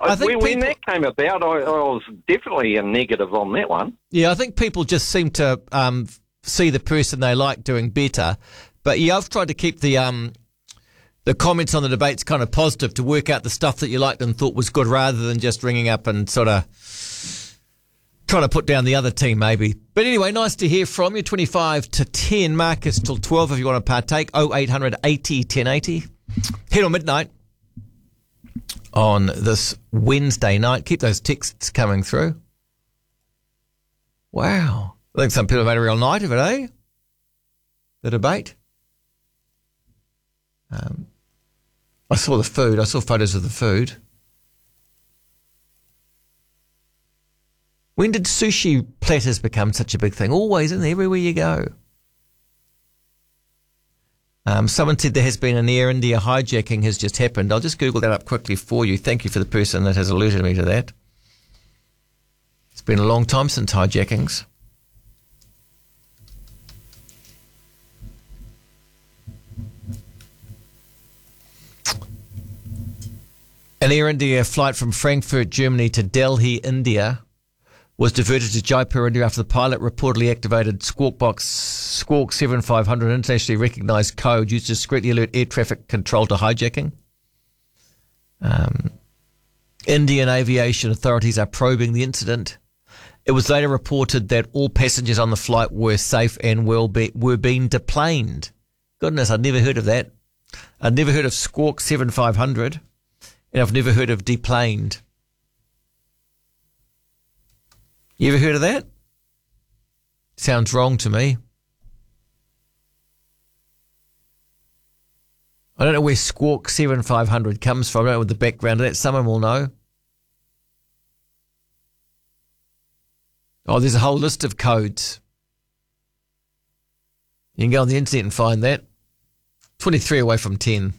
I think when that came about, I was definitely a negative on that one. Yeah, I think people just seem to see the person they like doing better. But yeah, I've tried to keep the comments on the debates kind of positive to work out the stuff that you liked and thought was good rather than just ringing up and sort of trying to put down the other team maybe. But anyway, nice to hear from you. 25 to 10, Marcus till 12 if you want to partake. 0800 80 1080. Head on midnight on this Wednesday night. Keep those texts coming through. Wow. I think some people made a real night of it, eh? The debate. I saw the food. I saw photos of the food. When did sushi platters become such a big thing? Always, isn't it? Everywhere you go. Someone said there has been an Air India hijacking has just happened. I'll just Google that up quickly for you. Thank you for the person that has alerted me to that. It's been a long time since hijackings. An Air India flight from Frankfurt, Germany to Delhi, India was diverted to Jaipur, India after the pilot reportedly activated Squawk 7500, internationally recognised code used to discreetly alert air traffic control to hijacking. Indian aviation authorities are probing the incident. It was later reported that all passengers on the flight were safe and were being deplaned. Goodness, I'd never heard of that. I'd never heard of Squawk 7500, and I've never heard of deplaned. You ever heard of that? Sounds wrong to me. I don't know where Squawk 7500 comes from. I don't know what the background of that. Someone will know. Oh, there's a whole list of codes. You can go on the internet and find that. 23 away from 10.